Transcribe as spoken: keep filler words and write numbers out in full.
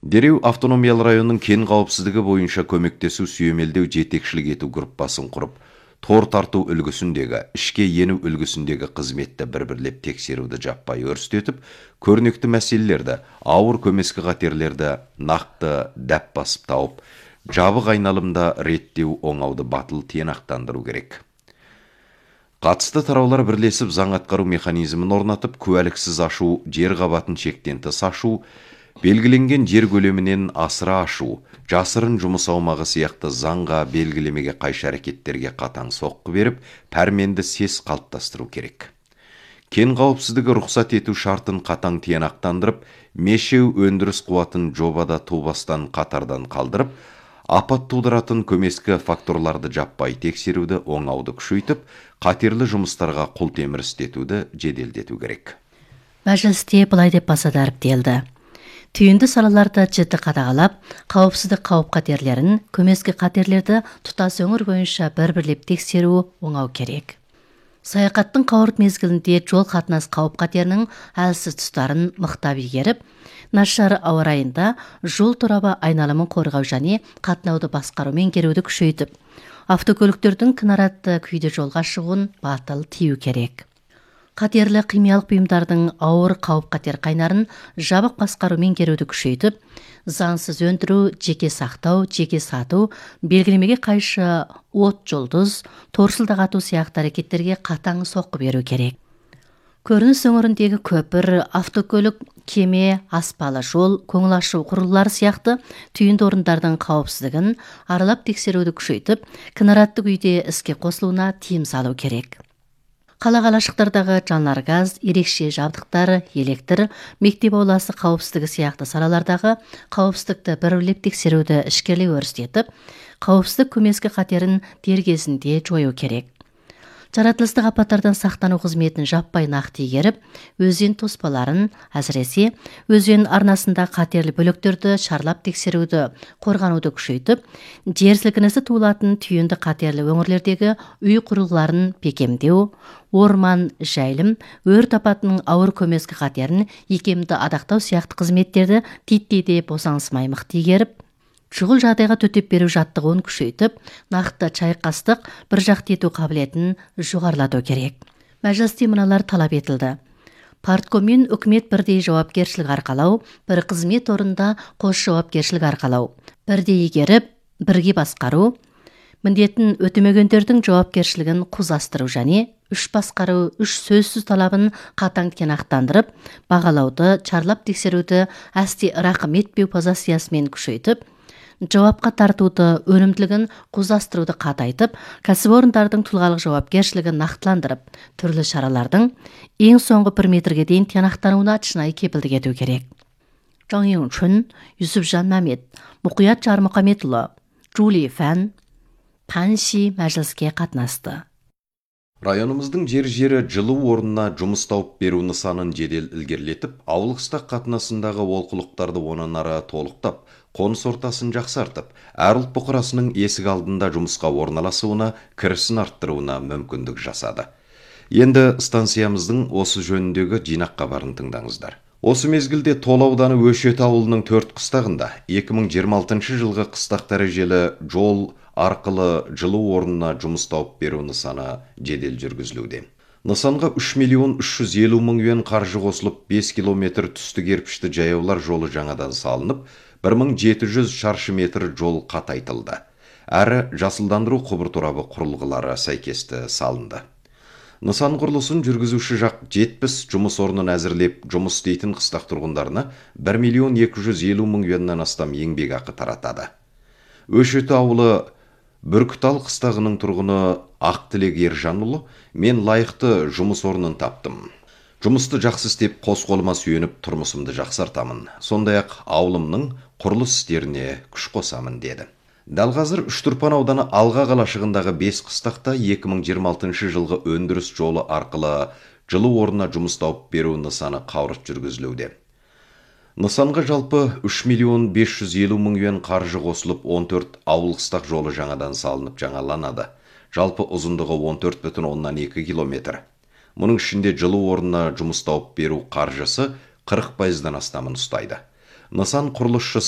Дереу автономиялы районның кен қауіпсіздігі бойынша көмектесу сүйемелдеу жетекшілік ету группасын құрып, тор тарту үлгісіндегі, ішке ену үлгісіндегі қызметті бір-бірлеп тексеруді жаппай өрістетіп, көрнекті мәселелерді, ауыр көмескі қатерлерді нақты дәп басып тауып, жабық айналымда реттеу оңауды батыл тиянақтандыру керек. Қатысты тараулар бірлесіп заң атқару механизмін орнатып, куәліксіз ашу, жер қабатын шектен тыс ашу, белгіленген жер көлемінен асыра ашу, жасырын жұмыс аумағы сияқты заңға белгілемеге қайшы әрекеттерге қатаң соққы беріп, пәрменді сес қалыптастыру керек. Кен қауіпсіздігі рұқсат ету шартын қатаң тиянақтандырып, мешеу өндіріс қуатын жобада тубастан қатардан қалдырып, апат тудыратын көмескі факторларды жаппай тексеруді оңауды күшейтіп, қатерлі жұмыстарға құлтемір істетуді жеделдету керек. Мәжілісте былай деп баса дәріптелді. Түйінді салаларды жіті қадағалап, қауіпсіздік қауіп-қатерлерін, көмескі қатерлерді тұтас өңір бойынша бір-бірлеп тексеру оңау керек. Саяхаттың қауырт мезгілінде жол қатынас қауіп-қатерінің әлсіз тұстарын мықтап игеріп, нашар ауа райында жол торабы айналымын қорғау және қатынауды басқару меңгеруді күшейтіп, автокөліктердің кінаратты күйде жолға шығуын батыл тию керек. Қатерлі химиялық бұйымдардың ауыр қауіп-қатер қайнарын жабық басқару меңгеруді күшейтіп, заңсыз өндіру, жеке сақтау, жеке сату, белгілемеге қайшы от жұлдыз, торсылдақ ату сияқты әрекеттерге қатаң соққы беру керек. Көрініс өңіріндегі көпір, автокөлік, кеме, аспалы жол, көңіл ашу құрылғылары сияқты түйінді орындардың қауіпсіздігін аралап тексеруді күшейтіп, кінаратты күйде іске қосылуына тиым салу керек. Қала қалашықтардағы жанар газ, ерекше жабдықтар, электр, мектеп ауласы қауіпсіздігі сияқты салалардағы қауіпсіздікті бір-бірлеп тексеруді ішкерлей өрістетіп, қауіпсіздік көмескі қатерін дер кезінде жою керек. Жаратылыстық апаттардан сақтану қызметін жаппай нақты игеріп, өзен тоспаларын, әсіресе өзен арнасында қатерлі бөліктерді шарлап тексеруді, қорғануды күшейтіп, жер сілкінісі туылатын түйінді қатерлі өңірлердегі үй құрылғыларын бекемдеу, орман, жайылым, өрт апатының ауыр көмескі қатерін икемді адақтау сияқты қызметтерді титтейде босаңсымай мықты игеріп, шұғыл жағдайға төтеп беру жаттығуын күшейтіп, нақты шайқастық бір жақты ету қабілетін жоғарылату керек. Мәжілісте мыналар талап етілді. Парткоммен үкімет бірдей жауапкершілік арқалау, бір қызмет орында қос жауапкершілік арқалау, бірдей игеріп, бірге басқару, міндетін өтемегендердің жауапкершілігін құзастыру және үш басқару, үш сөзсіз талабын қатаң тиянақтандырып, бағалауды, чарлап тексеруді әсте рақым етпеу позициясымен күшейтіп, жауапқа тартуды, өнімділігін құзастыруды қатайтып, кәсіпорындардың тұлғалық жауапкершілігін нақтыландырып, түрлі шаралардың ең соңғы бір метрге дейін тиянақтануына шынайы кепілдік ету керек. Жаң Ең-чүн, Юсупжан Мәмет, Мұқият Жармұқаметұлы, Джули Фән, Панши мәжіліске қатынасты. Районымыздың жер-жері жылу орнына жұмыс тауып беру нысанын жедел ілгерілетіп, ауылықстақ қатынасындағы олқылықтарды онан ары толықтап, қоныс ортасын жақсартып, әр ұлт бұқарасының есік алдында жұмысқа орналасуына, кірісін арттыруына мүмкіндік жасады. Енді станциямыздың осы жөніндегі жинақ хабарын тыңдаңыздар. Осы мезгілде Тола ауданы Өшет ауылының төрт қыстағында екі мың жиырма алтыншы жылғы қыстақ дәрежелі жол арқылы жылу орнына жұмыс тауып беру нысаны жедел жүргізілуде. Нысанға үш миллион үш жүз елу мың юан қаржы қосылып, бес километр түсті кірпішті жаяулар жолы жаңадан салынып, бір мың жеті жүз шаршы метр жол қатайтылды. Әрі жасылдандыру құбыр торабы құрылғылары сәйкесті салынды. Нысан құрылысын жүргізуші жақ жетпіс жұмыс орнын әзірлеп, жұмыс істейтін қыстақ тұрғындарына бір миллион екі жүз елу мың юаннан астам еңбек ақы таратады. Өшет ауылы Бүркітал қыстағының тұрғыны Ақтілек Ержанұлы, мен лайықты жұмыс орнын таптым. Жұмысты жақсы істеп, қос қолыма сүйеніп, тұрмысымды жақсартамын. Сондай-ақ ауылымның құрылыс істеріне күш қосамын деді. Дәл қазір Үштұрпан ауданы Алға қалашығындағы бес қыстақта екі мың жиырма алтыншы жылғы өндіріс жолы арқылы жылу орнына жұмыс тауып беру нысаны қауырт жүргізілуде. Нысанға жалпы үш миллион бес жүз елу мың юан қаржы қосылып, он төрт ауыл қыстақ жолы жаңадан салынып жаңаланады. Жалпы ұзындығы он төрт бүтін оннан екі километр. Мұның ішінде жылу орнына жұмыс тауып беру қаржысы қырық пайыздан астамын ұстайды. Нысан құрылысшысы